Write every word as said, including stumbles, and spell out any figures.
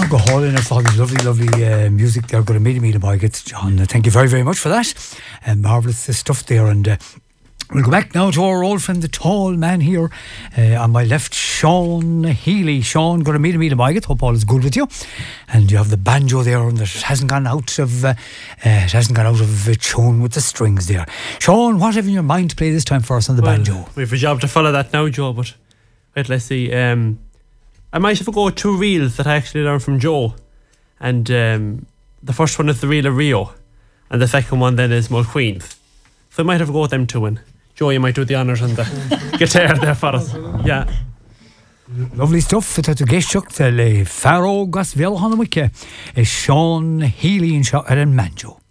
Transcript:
Oh, go all in for this lovely, lovely uh, music there. Going to meet me to buy it, John. Uh, thank you very, very much for that. Uh, marvellous uh, stuff there. And uh, we'll go back now to our old friend, the tall man here uh, on my left, Sean Healy. Sean, going to meet me to buy it. Hope all is good with you. And you have the banjo there, and it hasn't gone out of uh, uh, it hasn't gone out of uh, tune with the strings there. Sean, what have you in your mind to play this time for us on the well, banjo? We have a job to follow that now, Joe. But wait, let's see. Um, I might have to go with two reels that I actually learned from Joe. And um, the first one is the reel of Rio, and the second one then is Mulqueen's. So I might have to go with them two. And Joe, you might do the honours on the guitar there for us. Yeah. Lovely stuff. It's a geshuk the Faro Gas Velhanamike is Sean Healy in shot and Manjo.